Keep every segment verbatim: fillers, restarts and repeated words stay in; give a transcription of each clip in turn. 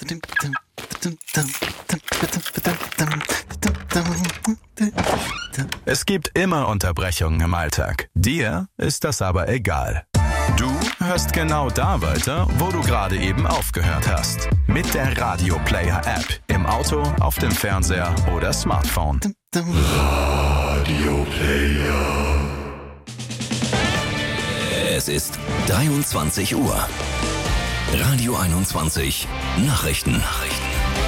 Es gibt immer Unterbrechungen im Alltag. Dir ist das aber egal. Du hörst genau da weiter, wo du gerade eben aufgehört hast. Mit der Radio Player App. Im Auto, auf dem Fernseher oder Smartphone. Radio Player. Es ist dreiundzwanzig Uhr. Radio einundzwanzig Nachrichten. Nachrichten.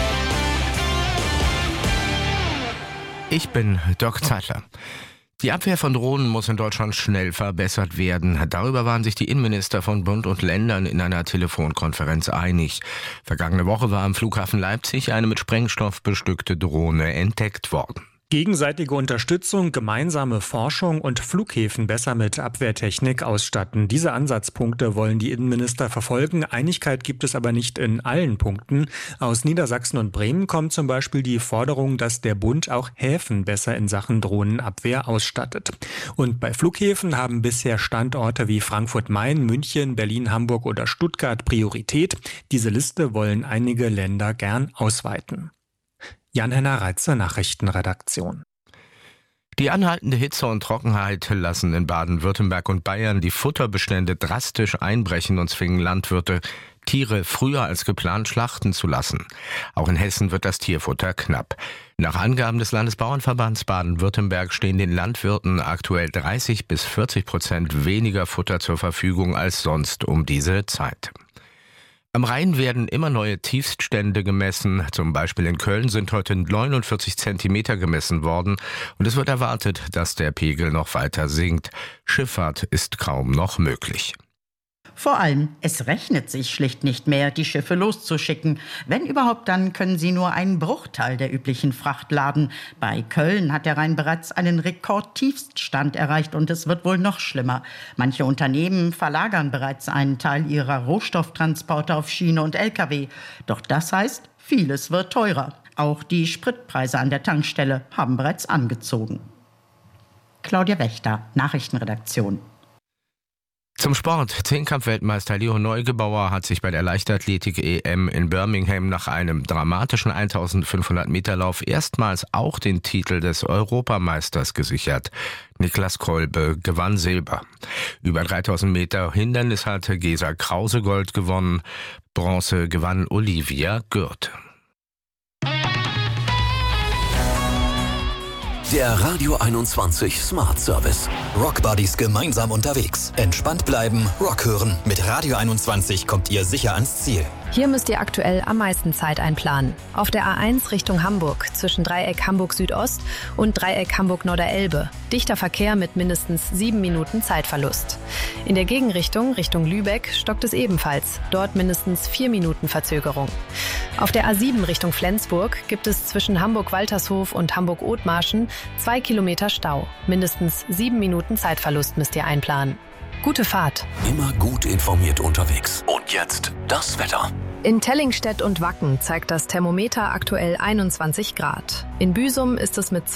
Ich bin Doc Zeitler. Die Abwehr von Drohnen muss in Deutschland schnell verbessert werden. Darüber waren sich die Innenminister von Bund und Ländern in einer Telefonkonferenz einig. Vergangene Woche war am Flughafen Leipzig eine mit Sprengstoff bestückte Drohne entdeckt worden. Gegenseitige Unterstützung, gemeinsame Forschung und Flughäfen besser mit Abwehrtechnik ausstatten. Diese Ansatzpunkte wollen die Innenminister verfolgen. Einigkeit gibt es aber nicht in allen Punkten. Aus Niedersachsen und Bremen kommt zum Beispiel die Forderung, dass der Bund auch Häfen besser in Sachen Drohnenabwehr ausstattet. Und bei Flughäfen haben bisher Standorte wie Frankfurt-Main, München, Berlin, Hamburg oder Stuttgart Priorität. Diese Liste wollen einige Länder gern ausweiten. Jan-Henner Reitzer, Nachrichtenredaktion. Die anhaltende Hitze und Trockenheit lassen in Baden-Württemberg und Bayern die Futterbestände drastisch einbrechen und zwingen Landwirte, Tiere früher als geplant schlachten zu lassen. Auch in Hessen wird das Tierfutter knapp. Nach Angaben des Landesbauernverbands Baden-Württemberg stehen den Landwirten aktuell dreißig bis vierzig Prozent weniger Futter zur Verfügung als sonst um diese Zeit. Am Rhein werden immer neue Tiefststände gemessen. Zum Beispiel in Köln sind heute neunundvierzig Zentimeter gemessen worden. Und es wird erwartet, dass der Pegel noch weiter sinkt. Schifffahrt ist kaum noch möglich. Vor allem, es rechnet sich schlicht nicht mehr, die Schiffe loszuschicken. Wenn überhaupt, dann können sie nur einen Bruchteil der üblichen Fracht laden. Bei Köln hat der Rhein bereits einen Rekordtiefststand erreicht und es wird wohl noch schlimmer. Manche Unternehmen verlagern bereits einen Teil ihrer Rohstofftransporte auf Schiene und L K W. Doch das heißt, vieles wird teurer. Auch die Spritpreise an der Tankstelle haben bereits angezogen. Claudia Wächter, Nachrichtenredaktion. Zum Sport. Zehnkampf-Weltmeister Leo Neugebauer hat sich bei der Leichtathletik-E M in Birmingham nach einem dramatischen eintausendfünfhundert Meter Lauf erstmals auch den Titel des Europameisters gesichert. Niklas Kolbe gewann Silber. Über dreitausend Meter Hindernis hatte Gesa Krause Gold gewonnen. Bronze gewann Olivia Gürt. Der Radio einundzwanzig Smart Service. Rock Buddies gemeinsam unterwegs. Entspannt bleiben, Rock hören. Mit Radio einundzwanzig kommt ihr sicher ans Ziel. Hier müsst ihr aktuell am meisten Zeit einplanen. Auf der A eins Richtung Hamburg, zwischen Dreieck Hamburg Südost und Dreieck Hamburg Norderelbe. Dichter Verkehr mit mindestens sieben Minuten Zeitverlust. In der Gegenrichtung, Richtung Lübeck, stockt es ebenfalls. Dort mindestens vier Minuten Verzögerung. Auf der A sieben Richtung Flensburg gibt es zwischen Hamburg-Waltershof und Hamburg-Othmarschen zwei Kilometer Stau. Mindestens sieben Minuten Zeitverlust müsst ihr einplanen. Gute Fahrt. Immer gut informiert unterwegs. Und jetzt das Wetter. In Tellingstedt und Wacken zeigt das Thermometer aktuell einundzwanzig Grad. In Büsum ist es mit